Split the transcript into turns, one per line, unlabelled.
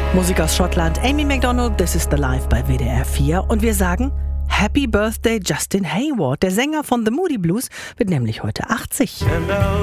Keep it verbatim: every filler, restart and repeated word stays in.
Musik aus Schottland, Amy Macdonald, This is the Life bei W D R vier. Und wir sagen Happy Birthday Justin Hayward. Der Sänger von The Moody Blues wird nämlich heute achtzig.